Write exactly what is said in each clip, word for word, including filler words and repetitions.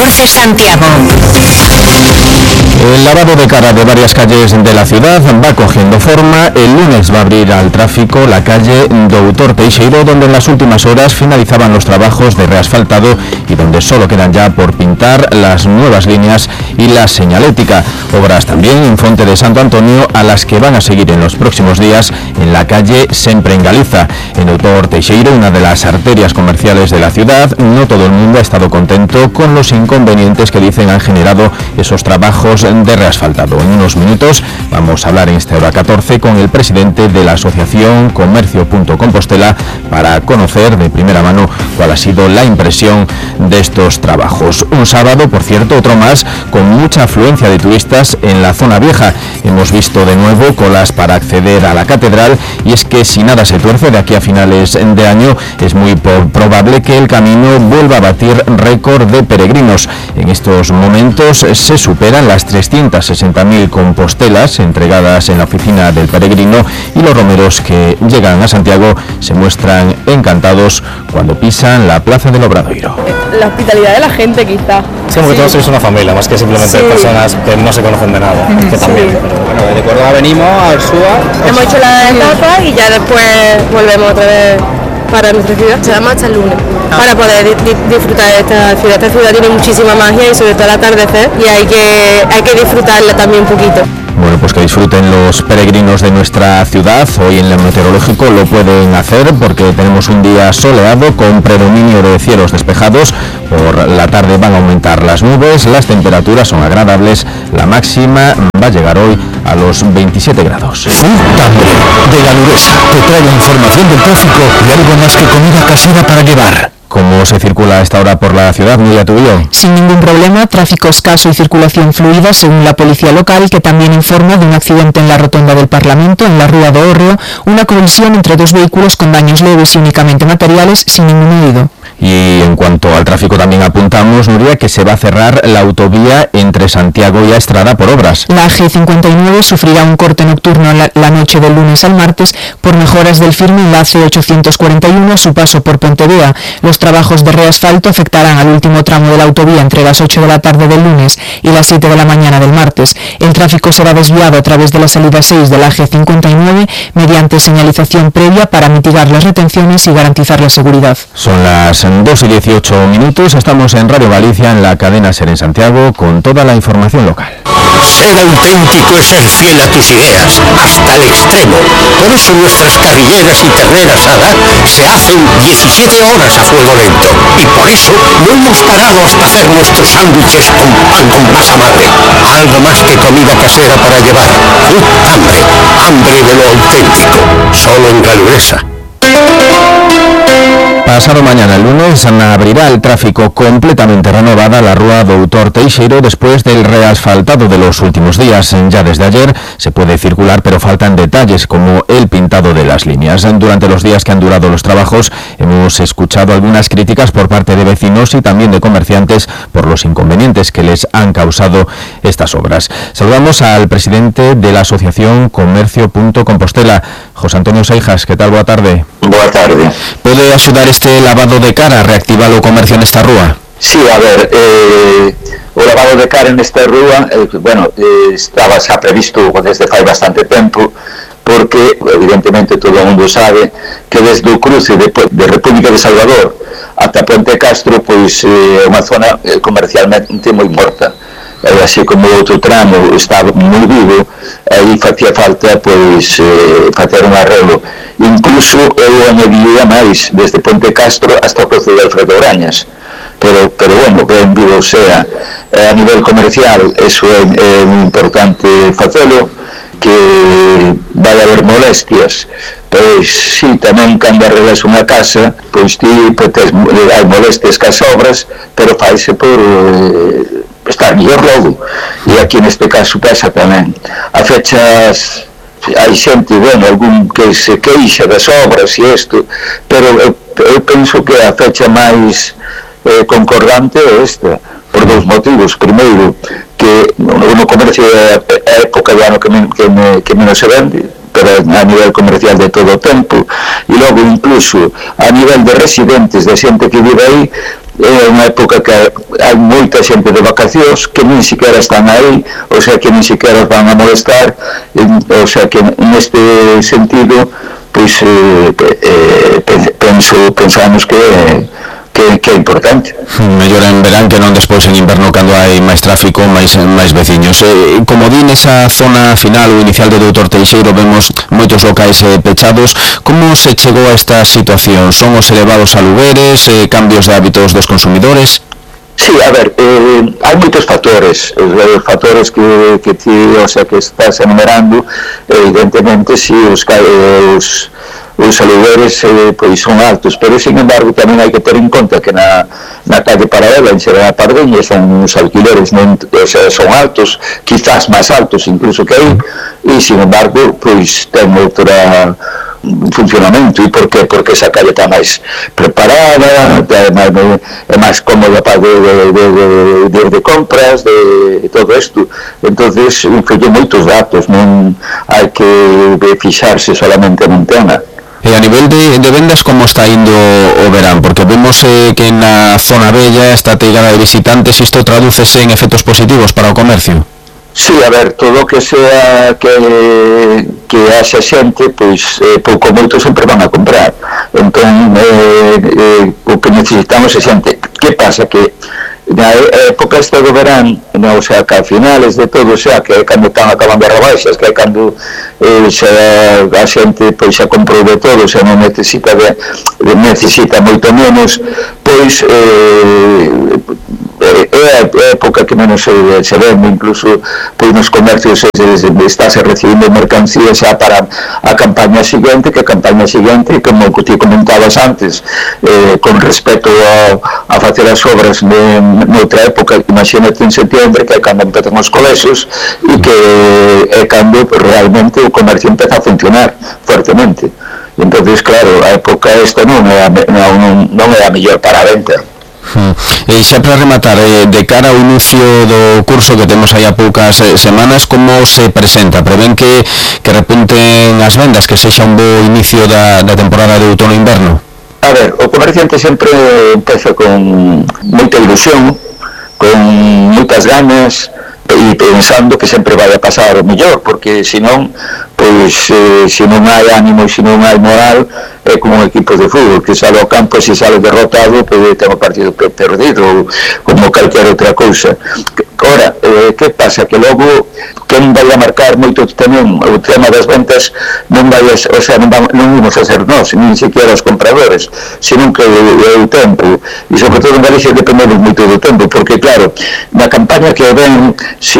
catorce Santiago. El lavado de cara de varias calles de la ciudad va cogiendo forma. El lunes va a abrir al tráfico la calle Doutor Teixeiro, donde en las últimas horas finalizaban los trabajos de reasfaltado y donde solo quedan ya por pintar las nuevas líneas y la señalética. Obras también en Fonte de Santo Antonio, a las que van a seguir en los próximos días en la calle Sempre en Galiza. En Doutor Teixeiro, una de las arterias comerciales de la ciudad, no todo el mundo ha estado contento con los inconvenientes que dicen han generado esos trabajos de reasfaltado. En unos minutos vamos a hablar en esta hora catorce con el presidente de la asociación Comercio punto Compostela para conocer de primera mano cuál ha sido la impresión de estos trabajos. Un sábado, por cierto, otro más, con mucha afluencia de turistas en la zona vieja. Hemos visto de nuevo colas para acceder a la catedral, y es que si nada se tuerce de aquí a finales de año es muy probable que el camino vuelva a batir récord de peregrinos. En estos momentos se superan las trescientas sesenta mil compostelas entregadas en la oficina del peregrino, y los romeros que llegan a Santiago se muestran encantados cuando pisan la plaza del Obradoiro. La hospitalidad de la gente, quizá. Sí, porque sí. Todos sois una familia, más que simplemente sí. Personas que no se conocen de nada, uh-huh. que también. Sí. Pero bueno, de Córdoba venimos al Súa. Hemos hecho la etapa y ya después volvemos otra vez para nuestra ciudad. Se llama hasta el lunes, ah. para poder di- di- disfrutar de esta ciudad. Esta ciudad tiene muchísima magia y sobre todo el atardecer, y hay que, hay que disfrutarla también un poquito. Bueno, pues que disfruten los peregrinos de nuestra ciudad. Hoy en el meteorológico lo pueden hacer porque tenemos un día soleado con predominio de cielos despejados. Por la tarde van a aumentar las nubes, las temperaturas son agradables, la máxima va a llegar hoy a los veintisiete grados. Futambre, de la Luresa, te trae la información del tráfico y algo más que comida casera para llevar. ¿Cómo se circula a esta hora por la ciudad, Nuria Tubío? Sin ningún problema, tráfico escaso y circulación fluida, según la policía local, que también informa de un accidente en la rotonda del Parlamento, en la Rúa de Hórreo, una colisión entre dos vehículos con daños leves y únicamente materiales, sin ningún herido. Y en cuanto al tráfico también apuntamos, Nuria, que se va a cerrar la autovía entre Santiago y Estrada por obras. La G cincuenta y nueve sufrirá un corte nocturno la, la noche del lunes al martes por mejoras del firme enlace ochocientos cuarenta y uno a su paso por Pontevea. Los trabajos de reasfalto afectarán al último tramo de la autovía entre las ocho de la tarde del lunes y las siete de la mañana del martes. El tráfico será desviado a través de la salida seis de la G cincuenta y nueve mediante señalización previa para mitigar las retenciones y garantizar la seguridad. Son las dos y dieciocho minutos, estamos en Radio Galicia, en la cadena SER en Santiago, con toda la información local. Ser auténtico es ser fiel a tus ideas, hasta el extremo. Por eso nuestras carrilleras y ternera asada se hacen diecisiete horas a fuego lento. Y por eso no hemos parado hasta hacer nuestros sándwiches con pan con masa madre. Algo más que comida casera para llevar. Futambre, hambre de lo auténtico. Solo en Galuresa. Pasado mañana, el lunes, abrirá el tráfico completamente renovada la Rúa Doutor Teixeiro después del reasfaltado de los últimos días. Ya desde ayer se puede circular, pero faltan detalles como el pintado de las líneas. Durante los días que han durado los trabajos hemos escuchado algunas críticas por parte de vecinos y también de comerciantes por los inconvenientes que les han causado estas obras. Saludamos al presidente de la asociación Comercio punto Compostela, José Antonio Seijas. ¿Qué tal? Boa tarde. Boa tarde. ¿Puede ayudar este lavado de cara a reactivar o comercio nesta rúa? Sí, a ver, eh, o lavado de cara nesta rúa, eh, bueno, eh, estaba xa previsto desde fai bastante tempo, porque evidentemente todo o mundo sabe que desde o cruce de, de República de Salvador ata Puente Castro, pois é eh, unha zona eh, comercialmente moi morta. E así como o outro tramo estaba moi vivo, aí facía falta pois eh, facer un arreglo. Incluso eu añadiría máis desde Puente Castro hasta o cruce de Alfredo Brañas, pero, pero bueno, ben vivo sea, eh, a nivel comercial eso é, é moi importante facelo, que vai haber molestias, pois si tamén cando arreglas unha casa, pois ti pois, hai molestias cas obras, pero faise por eh, estar mellor logo, e aquí neste caso pesa tamén. A fechas, hai xente, bueno, algún que se queixa das obras e isto, pero eu, eu penso que a fecha máis eh, concordante é esta, por dous motivos. Primeiro, que no comercio é a época de ano que, me, que, me, que menos se vende, pero a nivel comercial de todo o tempo, e logo incluso a nivel de residentes, de xente que vive aí, é unha época que hai moita xente de vacacións que nin siquiera están aí, o sea que nin siquiera van a molestar, o sea que neste sentido pois eh, eh, penso, pensamos que que, que é importante. Mellor en verán que non despois en inverno cando hai máis tráfico, máis máis veciños. Eh, como di nesa zona final ou inicial de Doutor Teixeiro vemos moitos locais eh, pechados. Como se chegou a esta situación? Son os elevados alugueres, eh, cambios de hábitos dos consumidores? Sí, a ver, eh, hai moitos factores, os factores que, que ti, o sea, que estás enumerando, evidentemente, si os, os os alugueres eh, pois son altos, pero sin embargo tamén hai que ter en conta que na, na calle paralela en Xerona Pardeña son os alquileres non, o sea, son altos, quizás máis altos incluso que aí, e sin embargo pois ten outra funcionamento. E por qué? Porque esa calle está máis preparada, é máis, é máis cómoda para de, de, de, de, de, de compras, de, de todo isto. Entonces influye moitos datos, non hai que fixarse solamente en un tema. E a nivel de, de vendas, como está indo o verán? Porque vemos eh, que na zona bella está teigada de visitantes, isto tradúcese en efectos positivos para o comercio? Sí, a ver, todo o que sea que, que haxa xente, pois eh, pouco moito sempre van a comprar. Entón, eh, eh, o que necesitamos é xente. Que pasa? Que na época esta do verán, no, o sea, que a finales de todo, o sea, que é cando están acabando as rebaixas, que é cando eh, xa, a xente pois xa comprou de todo, xa non necesita de, de necesita moito menos, pois eh, é a época que menos se, se vende, incluso pois nos comercios estáse recibindo mercancía xa para a campaña seguinte, que a campaña seguinte, como ti comentabas antes, eh, con respecto a, a facer as obras de noutra época, imagínate en setembro, que é cando empezan os colexios e que é cando realmente o comercio empeza a funcionar fuertemente. Entonces, claro, a época esta non é a, non, non é a mellor para a venta. Hmm. E xa para rematar, eh, de cara ao inicio do curso que temos aí a poucas eh, semanas, como se presenta? Prevén que, que repunten as vendas, que sexa un bo inicio da, da temporada de outono-inverno? A ver, o comerciante sempre empeza con moita ilusión, con moitas ganas e pensando que sempre vai a pasar o mellor, porque senón, pois, eh, se non hai ánimo e se non hai moral, é como un equipo de fútbol que sale ao campo e se sale derrotado, pois ten o partido perdido, ou como calquer outra cousa. Ora, eh, que pasa? Que logo quen vai a marcar moito tamén o tema das ventas non vai a, o sea, non, vamos, non vamos a ser nós, nin sequera os compradores, senón que é o tempo, e sobre todo en Galicia dependemos moito do tempo, porque claro, na campaña que ven, se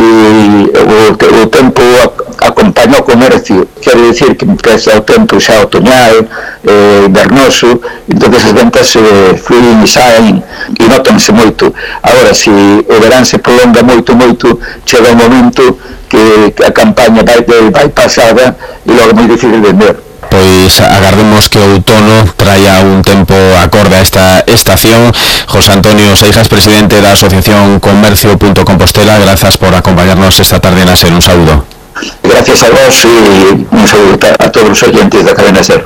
o, o tempo acompaña o comercio, quero dicir que, que é o tempo xa otoñal, eh, invernoso, entón as ventas eh, fluen e saen e notanse moito. Agora, se o verán se prolonga moito, moito, chega un momento que a campaña vai, vai pasada e logo é moi difícil vender. Pois agardemos que o outono traia un tempo acorde a esta estación. José Antonio Seijas, presidente da Asociación Comercio Punto Compostela, grazas por acompañarnos esta tarde na SER. Un saúdo. Gracias a vos e un saúdo a todos os oyentes da cadena SER.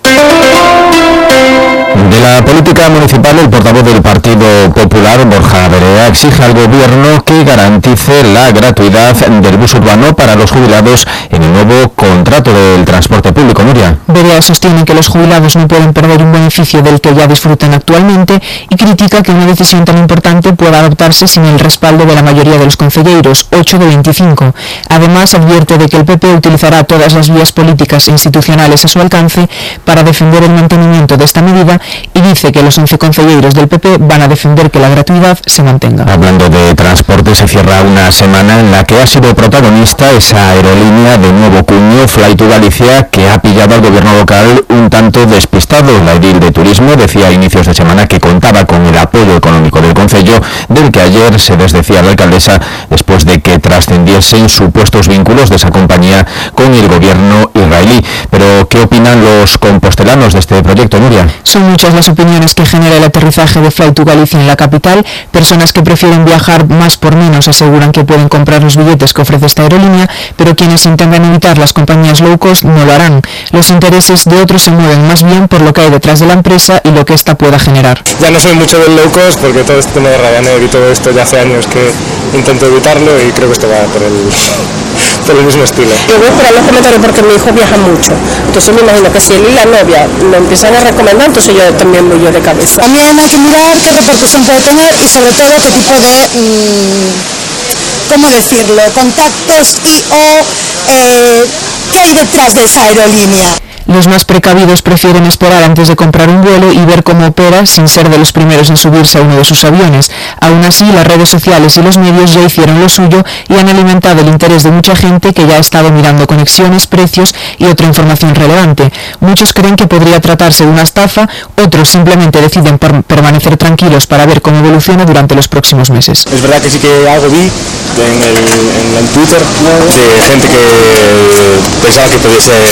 De la política municipal, el portavoz del Partido Popular, Borja Berea, exige al gobierno que garantice la gratuidad del bus urbano para los jubilados en el nuevo contrato del transporte público. Nuria. Berea sostiene que los jubilados no pueden perder un beneficio del que ya disfrutan actualmente y critica que una decisión tan importante pueda adoptarse sin el respaldo de la mayoría de los concelleiros, ocho de veinticinco. Además, advierte de que el P P utilizará todas las vías políticas e institucionales a su alcance para defender el mantenimiento de esta medida y dice que los once concelleiros del P P van a defender que la gratuidad se mantenga. Hablando de transporte, se cierra una semana en la que ha sido protagonista esa aerolínea de nuevo cuño, Fly to Galicia, que ha pillado al gobierno local un tanto despistado. La edil de turismo decía a inicios de semana que contaba con el apoyo económico del gobierno concello, del que ayer se desdecía la alcaldesa después de que trascendiesen supuestos vínculos de esa compañía con el gobierno israelí. Pero, ¿qué opinan los compostelanos de este proyecto, Nuria? Son muchas las opiniones que genera el aterrizaje de Fly to Galicia en la capital. Personas que prefieren viajar más por menos aseguran que pueden comprar los billetes que ofrece esta aerolínea, pero quienes intentan evitar las compañías low cost no lo harán. Los intereses de otros se mueven más bien por lo que hay detrás de la empresa y lo que ésta pueda generar. Ya no soy mucho del low cost porque todo este tema de Ryanair y todo esto ya hace años que intento evitarlo y creo que esto va por el, por el mismo estilo. Yo voy a esperar los comentarios porque mi hijo viaja mucho, entonces me imagino que si él y la novia lo empiezan a recomendar, entonces yo también voy yo de cabeza. También hay que mirar qué repercusión puede tener y sobre todo qué tipo de, mmm, ¿cómo decirlo?, contactos y o eh, qué hay detrás de esa aerolínea. Los más precavidos prefieren esperar antes de comprar un vuelo y ver cómo opera sin ser de los primeros en subirse a uno de sus aviones. Aún así, las redes sociales y los medios ya hicieron lo suyo y han alimentado el interés de mucha gente que ya ha estado mirando conexiones, precios y otra información relevante. Muchos creen que podría tratarse de una estafa, otros simplemente deciden per- permanecer tranquilos para ver cómo evoluciona durante los próximos meses. Es verdad que sí que algo vi en el, en el Twitter de gente que pensaba que podía ser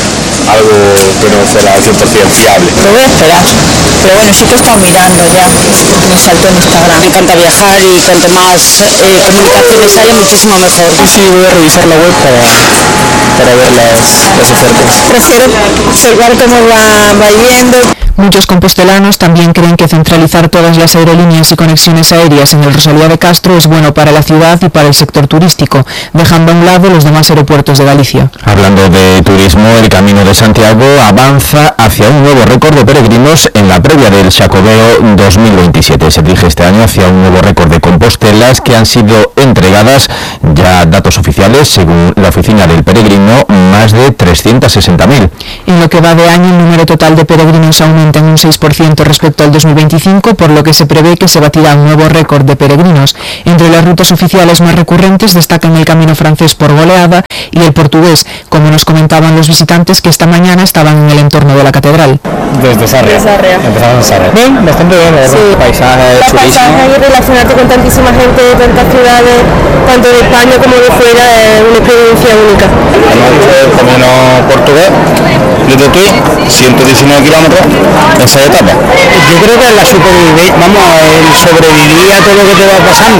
algo que no fuera al cien por ciento fiable. Lo voy a esperar, pero bueno, sí que he estado mirando ya, me saltó en Instagram. Me encanta viajar y cuanto más eh, comunicaciones haya, muchísimo mejor. Y sí, voy a revisar la web para, para ver las, las ofertas. Prefiero observar cómo va, va yendo. Muchos compostelanos también creen que centralizar todas las aerolíneas y conexiones aéreas en el Rosalía de Castro es bueno para la ciudad y para el sector turístico, dejando a un lado los demás aeropuertos de Galicia. Hablando de turismo, el Camino de Santiago avanza hacia un nuevo récord de peregrinos en la previa del Xacobeo dos mil veintisiete. Se dirige este año hacia un nuevo récord de compostelas que han sido entregadas, ya datos oficiales, según la oficina del peregrino, más de trescientos sesenta mil. En lo que va de año, el número total de peregrinos aumenta en un seis por ciento respecto al dos mil veinticinco, por lo que se prevé que se batirá un nuevo récord de peregrinos. Entre las rutas oficiales más recurrentes destacan el camino francés por goleada y el portugués, como nos comentaban los visitantes que esta mañana estaban en el entorno de la catedral. Desde Sarria. Desde Sarria. Empezamos en Sarria. Bien, bastante bien, la verdad. Sí. Paisaje, Los turismo. paisajes y relacionarte con tantísima gente de tantas ciudades, tanto de España como de fuera, es una experiencia única. Hemos hecho el camino portugués desde aquí, ciento diecinueve kilómetros en seis etapas. Yo creo que la sobreviví, vamos, el sobrevivir a todo lo que te va pasando.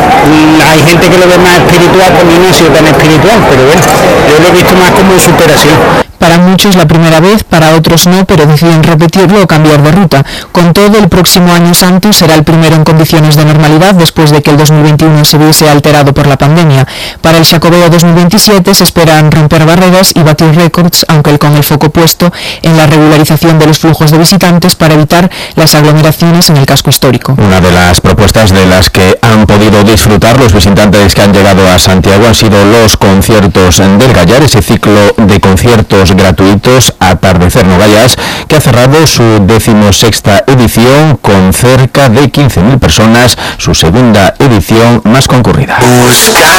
Hay gente que lo ve más espiritual, por mí no ha sido tan espiritual, pero bueno, yo lo he visto más como superación. Para muchos la primera vez, para otros no, pero deciden repetirlo o cambiar de ruta. Con todo, el próximo Año Santo será el primero en condiciones de normalidad después de que el dos mil veintiuno se viese alterado por la pandemia. Para el Xacobeo dos mil veintisiete se esperan romper barreras y batir récords, aunque con el foco puesto en la regularización de los flujos de visitantes para evitar las aglomeraciones en el casco histórico. Una de las propuestas de las que han podido disfrutar los visitantes que han llegado a Santiago han sido los conciertos del Gallar, ese ciclo de conciertos gratuitos Atardecer No Vayas, que ha cerrado su decimosexta edición con cerca de quince mil personas, su segunda edición más concurrida. Busca